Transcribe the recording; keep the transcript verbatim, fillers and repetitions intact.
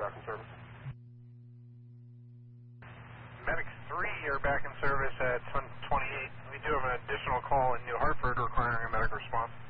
back in service. Medic three, you're back in service at ten twenty-eight. We do have an additional call in New Hartford requiring a medic response.